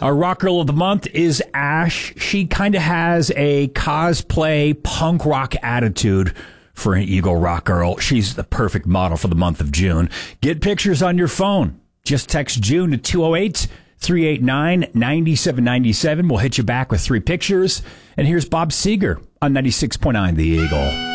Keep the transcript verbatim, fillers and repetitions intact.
Our rock girl of the month is Ash. She kind of has a cosplay punk rock attitude for an Eagle rock girl. She's the perfect model for the month of June. Get pictures on your phone. Just text June to two oh eight, three eight nine, nine seven nine seven. We'll hit you back with three pictures. And here's Bob Seger on ninety-six point nine The Eagle.